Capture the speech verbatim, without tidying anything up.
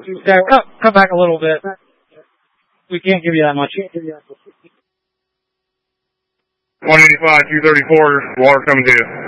Yeah, cut, cut back a little bit. We can't give you that much. one eighty-five, two thirty-four, water coming to you.